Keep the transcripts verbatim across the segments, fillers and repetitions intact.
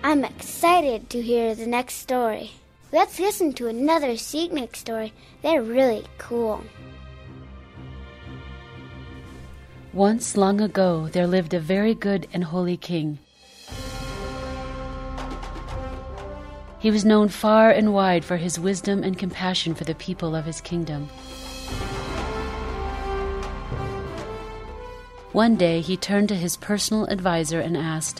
I'm excited to hear the next story. Let's listen to another Seeknik story. They're really cool. Once long ago, there lived a very good and holy king. He was known far and wide for his wisdom and compassion for the people of his kingdom. One day, he turned to his personal advisor and asked,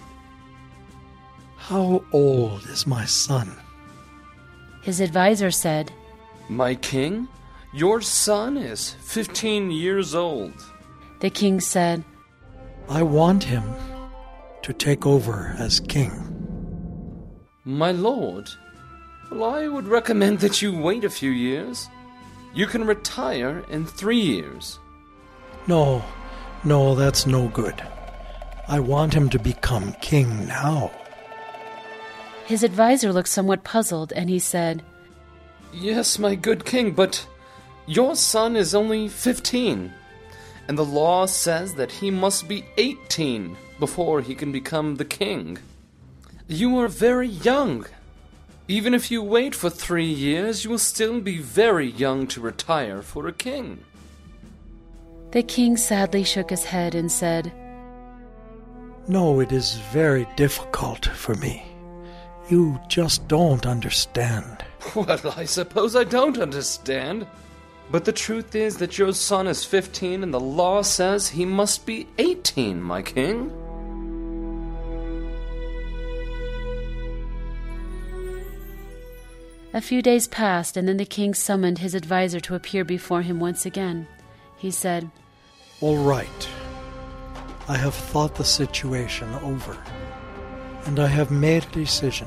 "How old is my son?" His advisor said, "My king, your son is fifteen years old." The king said, "I want him to take over as king." "My lord, well, I would recommend that you wait a few years. You can retire in three years. No, no, that's no good. I want him to become king now." His advisor looked somewhat puzzled, and he said, "Yes, my good king, but your son is only fifteen, and the law says that he must be eighteen before he can become the king. You are very young. Even if you wait for three years, you will still be very young to retire for a king." The king sadly shook his head and said, "No, it is very difficult for me. You just don't understand." "Well, I suppose I don't understand. But the truth is that your son is fifteen and the law says he must be eighteen, my king." A few days passed, and then the king summoned his advisor to appear before him once again. He said, "All right. I have thought the situation over, and I have made a decision.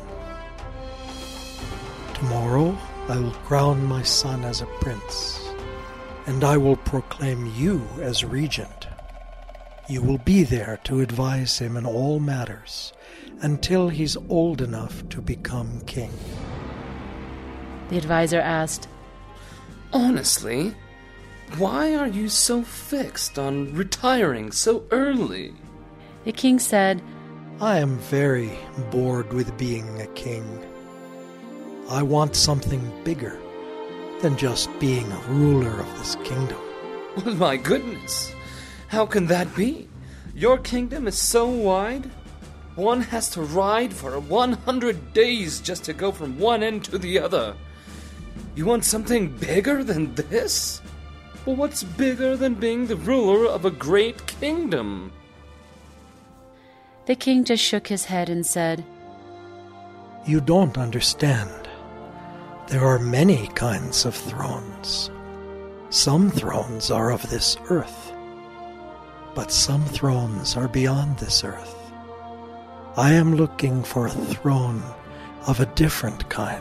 Tomorrow I will crown my son as a prince, and I will proclaim you as regent. You will be there to advise him in all matters until he's old enough to become king." The advisor asked, "Honestly, why are you so fixed on retiring so early?" The king said, "I am very bored with being a king. I want something bigger than just being a ruler of this kingdom." Well, my goodness, how can that be? Your kingdom is so wide, one has to ride for one hundred days just to go from one end to the other. You want something bigger than this? Well, what's bigger than being the ruler of a great kingdom? The king just shook his head and said, "You don't understand. There are many kinds of thrones. Some thrones are of this earth, but some thrones are beyond this earth. I am looking for a throne of a different kind."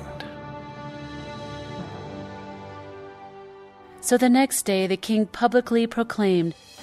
So the next day the king publicly proclaimed